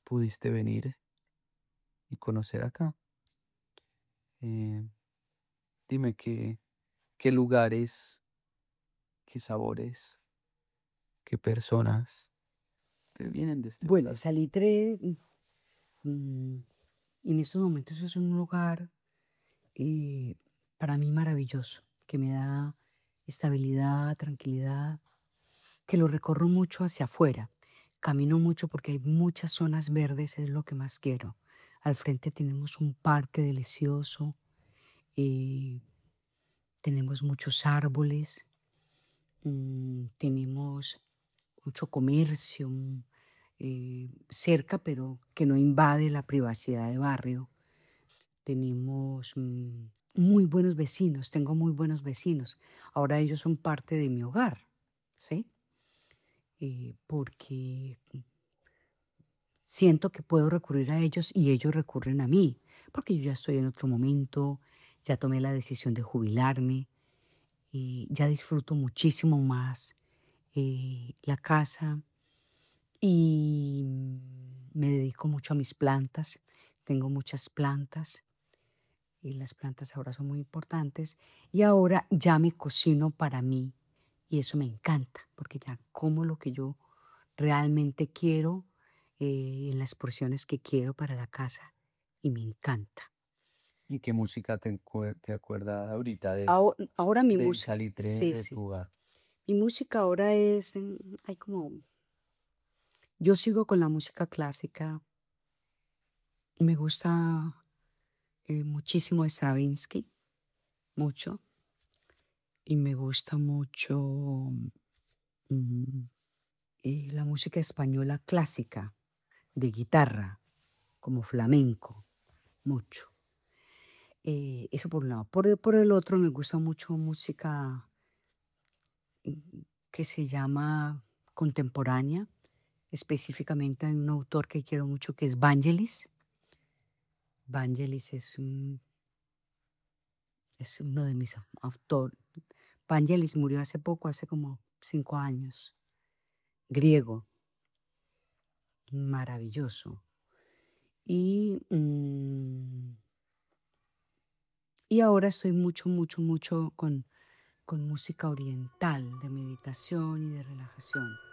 pudiste venir y conocer acá. Eh, Dime qué lugares, qué sabores, qué personas te vienen de este Bueno, lugar. Salitre, mm, en estos momentos es un lugar eh, para mí maravilloso, que me da estabilidad, tranquilidad, que lo recorro mucho hacia afuera. Camino mucho porque hay muchas zonas verdes, es lo que más quiero. Al frente tenemos un parque delicioso, eh, tenemos muchos árboles, tenemos mucho comercio cerca, pero que no invade la privacidad de barrio. Tenemos muy buenos vecinos, tengo muy buenos vecinos. Ahora ellos son parte de mi hogar, ¿sí? Porque siento que puedo recurrir a ellos y ellos recurren a mí, porque yo ya estoy en otro momento, ya tomé la decisión de jubilarme y ya disfruto muchísimo más la casa y me dedico mucho a mis plantas. Tengo muchas plantas y las plantas ahora son muy importantes. Y ahora ya me cocino para mí y eso me encanta porque ya como lo que yo realmente quiero en las porciones que quiero para la casa y me encanta. ¿Y qué música te acuerdas ahorita Ahora mi del música, salitre sí, de tu sí. hogar? Mi música ahora es, hay como, yo sigo con la música clásica. Me gusta muchísimo Stravinsky, mucho. Y me gusta mucho mm, la música española clásica, de guitarra, como flamenco, mucho. Eso por un lado. Por el otro, me gusta mucho música que se llama contemporánea. Específicamente hay un autor que quiero mucho que es Vangelis. Vangelis es uno de mis autores. Vangelis murió hace poco, hace como 5 años. Griego, maravilloso. Y, y ahora estoy mucho, mucho, mucho con música oriental, de meditación y de relajación.